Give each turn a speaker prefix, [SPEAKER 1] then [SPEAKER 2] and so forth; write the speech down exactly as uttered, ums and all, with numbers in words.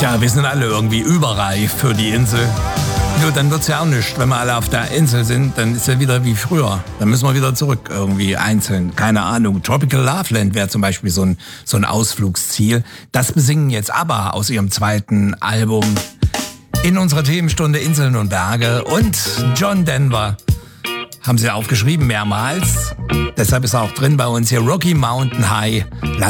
[SPEAKER 1] Ja, wir sind alle irgendwie überreif für die Insel. Nur dann wird's ja auch nichts. Wenn wir alle auf der Insel sind, dann ist ja wieder wie früher. Dann müssen wir wieder zurück irgendwie einzeln. Keine Ahnung. Tropical Loveland wäre zum Beispiel so ein, so ein Ausflugsziel. Das besingen jetzt ABBA aus ihrem zweiten Album in unserer Themenstunde Inseln und Berge. Und John Denver haben sie aufgeschrieben mehrmals. Deshalb ist er auch drin bei uns hier. Rocky Mountain High.